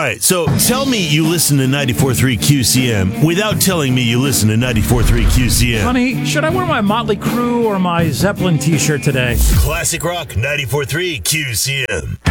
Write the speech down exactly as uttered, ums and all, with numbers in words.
All right, so tell me you listen to ninety-four point three Q C M without telling me you listen to ninety-four point three Q C M. Honey, should I wear my Motley Crue or my Zeppelin t-shirt today? Classic Rock ninety-four point three Q C M.